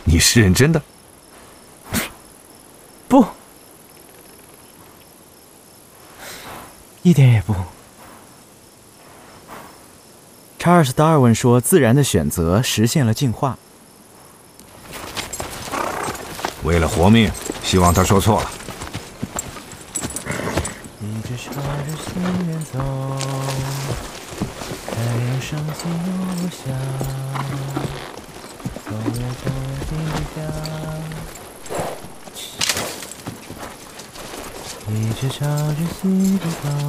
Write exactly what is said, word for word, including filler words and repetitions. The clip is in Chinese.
你是认真的？ 不，一点也不。查尔斯·达尔文说：“自然的选择实现了进化。” 为了活命，希望他说错了。 一直朝着西边走，太阳升起又落下，走呀走呀回家。一直朝着西边走。